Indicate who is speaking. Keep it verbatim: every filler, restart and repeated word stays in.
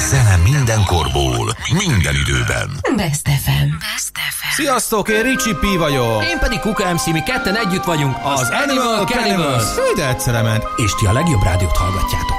Speaker 1: Zene minden korból, minden időben.
Speaker 2: Best ef em. Best ef em.
Speaker 3: Sziasztok, én Ricsi P vagyok.
Speaker 4: Én pedig Kuka em cé, mi ketten együtt vagyunk az, az Animal Canimals.
Speaker 3: Ide egyszerre ment.
Speaker 4: És ti a legjobb rádiót hallgatjátok.